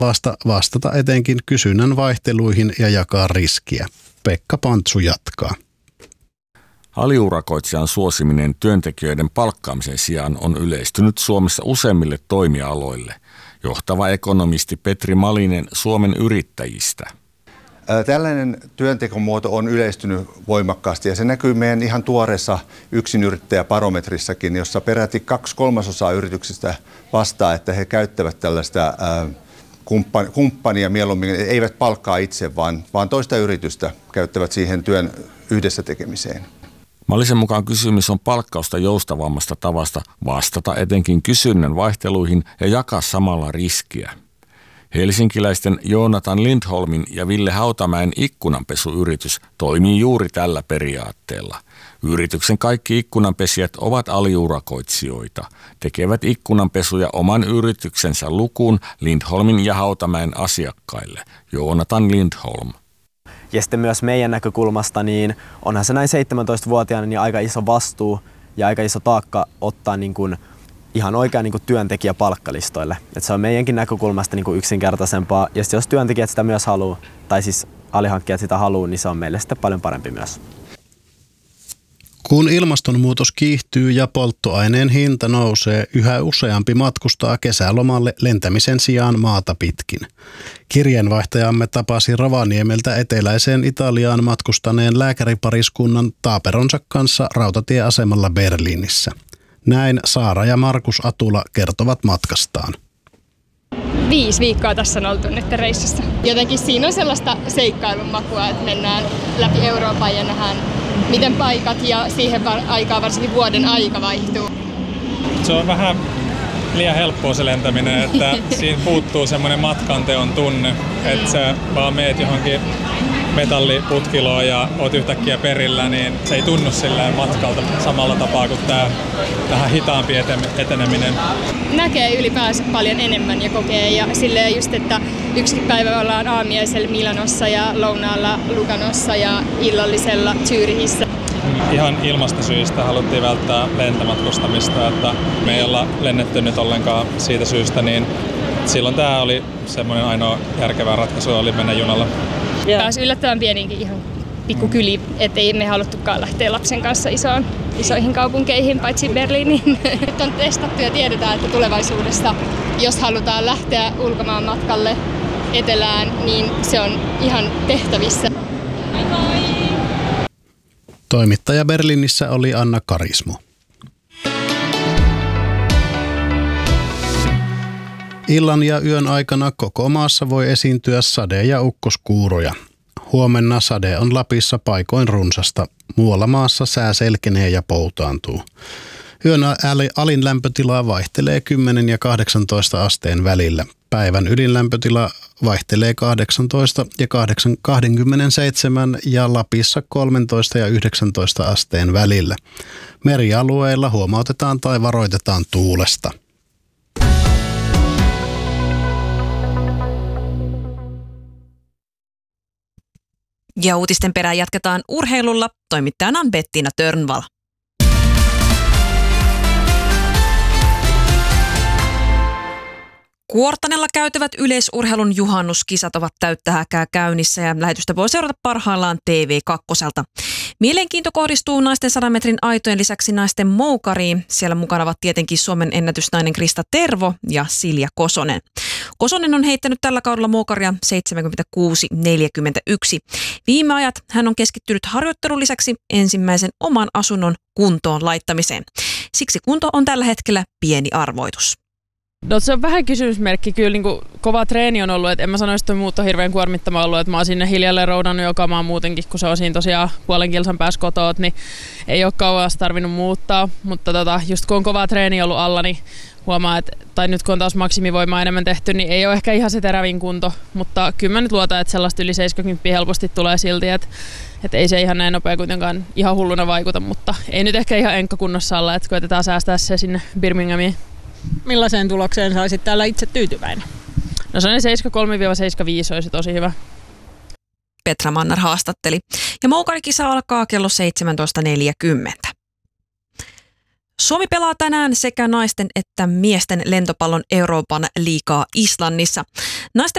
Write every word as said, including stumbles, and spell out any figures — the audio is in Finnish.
vasta vastata etenkin kysynnän vaihteluihin ja jakaa riskiä. Pekka Pantsu jatkaa. Aliurakoitsijan suosiminen työntekijöiden palkkaamisen sijaan on yleistynyt Suomessa useimmille toimialoille. Johtava ekonomisti Petri Malinen Suomen Yrittäjistä. Tällainen työntekomuoto on yleistynyt voimakkaasti ja se näkyy meidän ihan tuoreessa yksinyrittäjäbarometrissakin, jossa peräti kaksi kolmasosaa yrityksistä vastaa, että he käyttävät tällaista kumppania mieluummin, eivät palkkaa itse, vaan, vaan toista yritystä käyttävät siihen työn yhdessä tekemiseen. Malisen mukaan kysymys on palkkausta joustavammasta tavasta vastata etenkin kysynnän vaihteluihin ja jakaa samalla riskiä. Helsinkiläisten Joonatan Lindholmin ja Ville Hautamäen ikkunanpesuyritys toimii juuri tällä periaatteella. Yrityksen kaikki ikkunanpesijät ovat aliurakoitsijoita, tekevät ikkunanpesuja oman yrityksensä lukuun Lindholmin ja Hautamäen asiakkaille. Joonatan Lindholm. Ja sitten myös meidän näkökulmasta, niin onhan se näin seitsemäntoistavuotiaana niin aika iso vastuu ja aika iso taakka ottaa niin kuin ihan oikein niin kuin työntekijä palkkalistoille. Et se on meidänkin näkökulmasta niin kuin yksinkertaisempaa. Ja jos työntekijät sitä myös haluaa, tai siis alihankkijat sitä haluaa, niin se on meille sitten paljon parempi myös. Kun ilmastonmuutos kiihtyy ja polttoaineen hinta nousee, yhä useampi matkustaa kesälomalle lentämisen sijaan maata pitkin. Kirjeenvaihtajamme tapasi Rovaniemeltä eteläiseen Italiaan matkustaneen lääkäripariskunnan taaperonsa kanssa rautatieasemalla Berliinissä. Näin Saara ja Markus Atula kertovat matkastaan. Viisi viikkoa tässä on oltu nyt reissussa. Jotenkin siinä on sellaista seikkailun makua, että mennään läpi Euroopan ja nähdään miten paikat ja siihen aikaan varsinkin vuoden aika vaihtuu. Se on vähän liian helppoa se lentäminen, että siinä puuttuu semmoinen matkanteon tunne, että sä vaan meet johonkin metalliputkiloon ja oot yhtäkkiä perillä, niin se ei tunnu silleen matkalta samalla tapaa kuin tää vähän hitaampi eteneminen. Näkee ylipäänsä paljon enemmän ja kokee ja silleen just, että yksi päivä ollaan aamiaisella Milanossa ja lounaalla Luganossa ja illallisella Zürichissä. Ihan ilmastosyistä haluttiin välttää lentämatkustamista, että me ei olla lennetty nyt ollenkaan siitä syystä, niin silloin tämä oli semmoinen ainoa järkevä ratkaisu, oli mennä junalla. Pääsi yllättävän pieniinkin ihan pikkukyliin, ettei me haluttukaan lähteä lapsen kanssa isoon, isoihin kaupunkeihin, paitsi Berliiniin. Nyt on testattu ja tiedetään, että tulevaisuudessa, jos halutaan lähteä ulkomaan matkalle etelään, niin se on ihan tehtävissä. Moi moi! Toimittaja Berliinissä oli Anna Karismo. Illan ja yön aikana koko maassa voi esiintyä sade- ja ukkoskuuroja. Huomenna sade on Lapissa paikoin runsasta. Muualla maassa sää selkenee ja poutaantuu. Yön alin lämpötila vaihtelee kymmenen ja kahdeksantoista asteen välillä. Päivän ydinlämpötila vaihtelee kahdeksantoista ja kaksikymmentäseitsemän ja Lapissa kolmetoista ja yhdeksäntoista asteen välillä. Merialueilla huomautetaan tai varoitetaan tuulesta. Ja uutisten perään jatketaan urheilulla. Toimittajana on Bettina Törnvall. Kuortanella käytävät yleisurheilun juhannuskisat ovat täyttä häkää käynnissä ja lähetystä voi seurata parhaillaan T V kaksi. Mielenkiinto kohdistuu naisten sadan metrin aitojen lisäksi naisten moukariin. Siellä mukana ovat tietenkin Suomen ennätysnainen Krista Tervo ja Silja Kosonen. Kosonen on heittänyt tällä kaudella moukaria seitsemänkymmentäkuusi neljäkymmentäyksi. Viime ajat hän on keskittynyt harjoittelun lisäksi ensimmäisen oman asunnon kuntoon laittamiseen. Siksi kunto on tällä hetkellä pieni arvoitus. No se on vähän kysymysmerkki. Kyllä niin kuin kova treeni on ollut, että en mä sanoisi, että muut on hirveän kuormittama ollut, että mä oon sinne hiljalleen roudannut joka maan muutenkin, kun se on siinä tosiaan puolen kilsan päässä kotoa, niin ei ole kauas tarvinnut muuttaa, mutta tota, just kun on kova treeni ollut alla, niin huomaa, että, tai nyt kun on taas maksimivoimaa enemmän tehty, niin ei ole ehkä ihan se terävin kunto, mutta kyllä mä nyt luotan, että sellaista yli seitsemänkymmentä helposti tulee silti, että, että ei se ihan näin nopea kuitenkaan ihan hulluna vaikuta, mutta ei nyt ehkä ihan enkkakunnossa olla, että koetetaan säästää se sinne Birminghamiin. Millaiseen tulokseen sä olisit täällä itse tyytyväinen? No sellainen seitsemänkymmentäkolme seitsemänkymmentäviisi olisi tosi hyvä. Petra Manner haastatteli. Ja moukarikisa alkaa kello seitsemäntoista neljäkymmentä. Suomi pelaa tänään sekä naisten että miesten lentopallon Euroopan liigaa Islannissa. Naisten